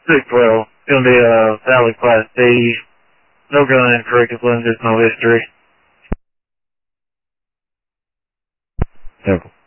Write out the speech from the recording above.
612. Gonna be a Valley Class D. No gun curriculum, just no history. Simple.